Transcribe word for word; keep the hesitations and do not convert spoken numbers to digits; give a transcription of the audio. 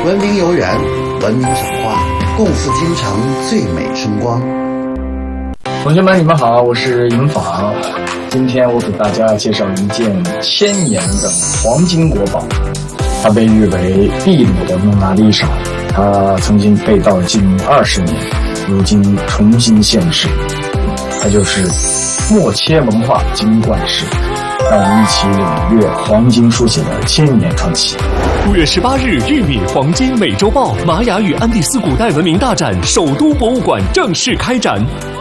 文明游园，文明赏花，共赴京城最美春光。 同学们，你们好，我是银法。今天我给大家介绍一件千年的黄金国宝，它被誉为秘鲁的蒙娜丽莎。它曾经被盗近二十年，如今重新现世。它就是默切文化金冠石。让我们一起领略黄金书写的千年传奇。 五月十八日，玉米黄金美洲豹玛雅与安第斯古代文明大展首都博物馆正式开展。